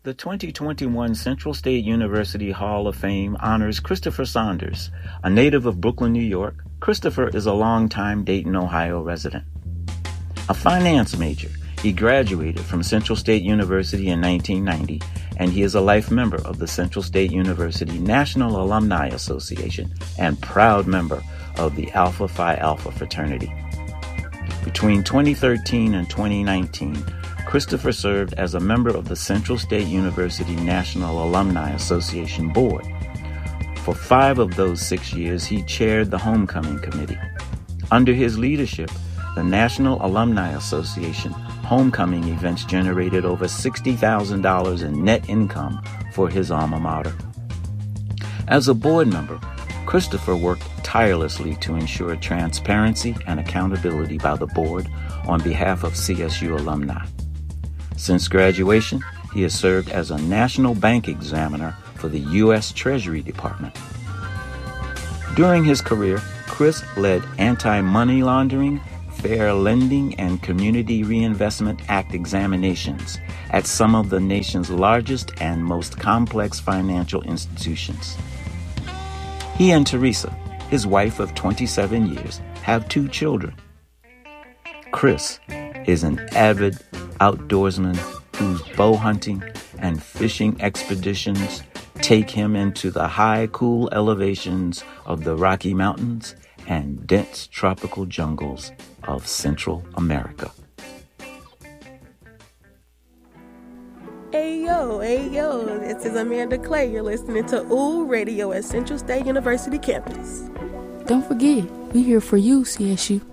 The 2021 Central State University Hall of Fame honors Christopher Saunders. A native of Brooklyn, New York, Christopher is a longtime Dayton, Ohio resident. A finance major, he graduated from Central State University in 1990, and he is a life member of the Central State University National Alumni Association and proud member of the Alpha Phi Alpha fraternity. Between 2013 and 2019, Christopher served as a member of the Central State University National Alumni Association Board. For 5 of those 6 years, he chaired the Homecoming Committee. Under his leadership, the National Alumni Association homecoming events generated over $60,000 in net income for his alma mater. As a board member, Christopher worked tirelessly to ensure transparency and accountability by the board on behalf of CSU alumni. Since graduation, he has served as a national bank examiner for the U.S. Treasury Department. During his career, Chris led anti-money laundering, fair lending, and Community Reinvestment Act examinations at some of the nation's largest and most complex financial institutions. He and Teresa, his wife of 27 years, have 2 children. Chris is an avid outdoorsman whose bow hunting and fishing expeditions take him into the high, cool elevations of the Rocky Mountains and dense tropical jungles of Central America. Hey yo, this is Amanda Clay. You're listening to OOL Radio at Central State University campus. Don't forget, we're here for you, CSU.